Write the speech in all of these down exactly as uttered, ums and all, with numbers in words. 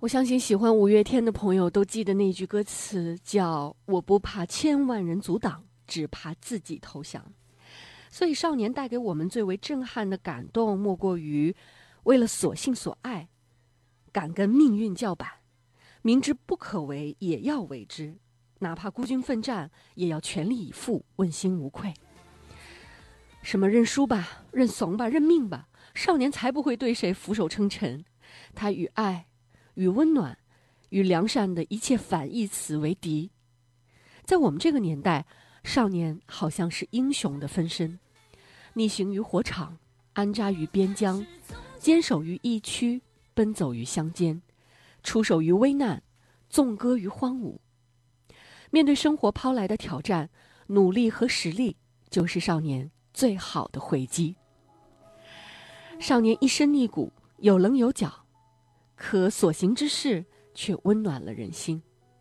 我相信喜欢五月天的朋友都记得那句歌词，叫“我不怕千万人阻挡，只怕自己投降”。所以少年带给我们最为震撼的感动，莫过于为了所信所爱，敢跟命运叫板，明知不可为也要为之，哪怕孤军奋战也要全力以赴，问心无愧。什么认输吧，认怂吧，认命吧，少年才不会对谁俯首称臣。他与爱与温暖与良善的一切反义词为敌。在我们这个年代，少年好像是英雄的分身，逆行于火场，安扎于边疆，坚守于疫区，奔走于乡间，出手于危难，纵歌于荒芜。面对生活抛来的挑战，努力和实力就是少年最好的回击。少年一身逆骨，有棱有角，可所行之事却温暖了人心。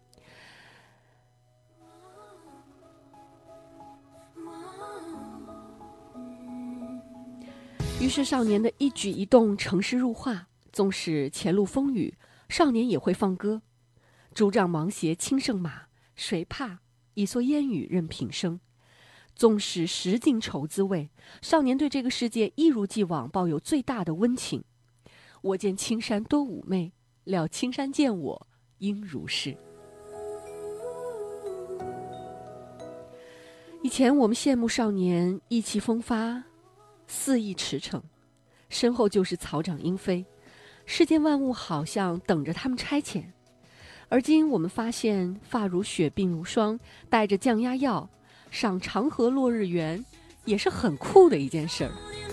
于是少年的一举一动城市入画，纵使前路风雨，少年也会放歌。竹杖芒鞋轻胜马，谁怕？一蓑烟雨任平生。纵使食尽愁滋味，少年对这个世界一如既往抱有最大的温情。我见青山多妩媚，料青山见我应如是。以前我们羡慕少年意气风发，肆意驰骋，身后就是草长莺飞，世间万物好像等着他们差遣。而今我们发现，发如雪，鬓如霜，带着降压药上长河落日圆，也是很酷的一件事儿。